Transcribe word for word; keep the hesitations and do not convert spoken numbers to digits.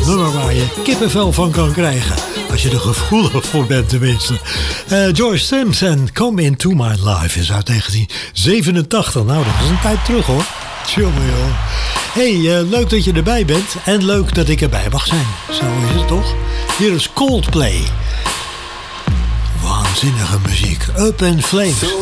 nummer waar je kippenvel van kan krijgen. Als je er gevoelig voor bent tenminste. Uh, George Sims en Come Into My Life is uit negentien zevenentachtig. Nou, dat is een tijd terug hoor. Tjonge joh. Hey, uh, leuk dat je erbij bent. En leuk dat ik erbij mag zijn. Zo is het toch? Hier is Coldplay. Waanzinnige muziek. Up in Flames.